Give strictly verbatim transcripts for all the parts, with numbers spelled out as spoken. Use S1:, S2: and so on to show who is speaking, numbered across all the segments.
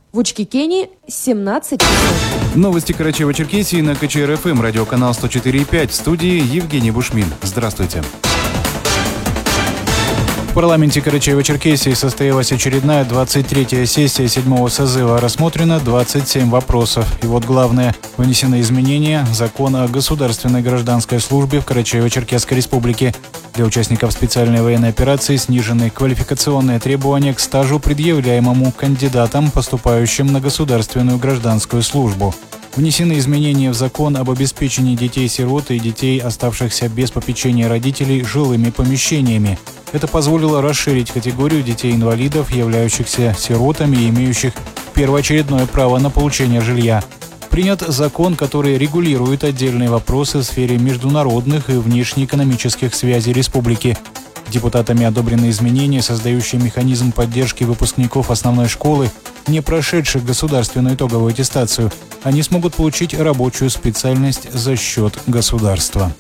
S1: В Учкикене семнадцать часов.
S2: Новости Карачаево-Черкесии на ка че эр эф эм, радиоканал сто четыре и пять. В студии Евгений Бушмин. Здравствуйте. В парламенте Карачаево-Черкесии состоялась очередная двадцать третья сессия седьмого созыва. Рассмотрено двадцать семь вопросов. И вот главное – внесены изменения в закон о государственной гражданской службе в Карачаево-Черкесской республике. Для участников специальной военной операции снижены квалификационные требования к стажу, предъявляемому кандидатам, поступающим на государственную гражданскую службу. Внесены изменения в закон об обеспечении детей-сирот и детей, оставшихся без попечения родителей, жилыми помещениями. Это позволило расширить категорию детей-инвалидов, являющихся сиротами и имеющих первоочередное право на получение жилья. Принят закон, который регулирует отдельные вопросы в сфере международных и внешнеэкономических связей республики. Депутатами одобрены изменения, создающие механизм поддержки выпускников основной школы, не прошедших государственную итоговую аттестацию. Они смогут получить рабочую специальность за счет государства.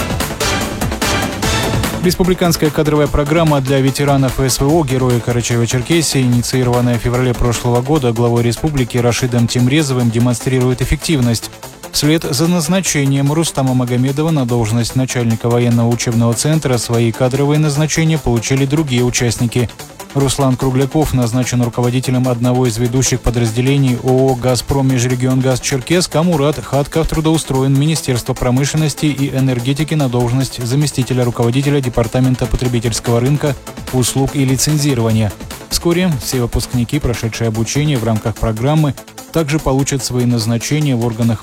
S2: Республиканская кадровая программа для ветеранов эс вэ о «Герои Карачаево-Черкесии», инициированная в феврале прошлого года главой республики Рашидом Тимрезовым, демонстрирует эффективность. Вслед за назначением Рустама Магомедова на должность начальника военного учебного центра свои кадровые назначения получили другие участники. Руслан Кругляков назначен руководителем одного из ведущих подразделений ООО «Газпром Межрегионгаз Черкесск», а Мурат Хатков трудоустроен в Министерство промышленности и энергетики на должность заместителя руководителя Департамента потребительского рынка, услуг и лицензирования. Вскоре все выпускники, прошедшие обучение в рамках программы, также получат свои назначения в органах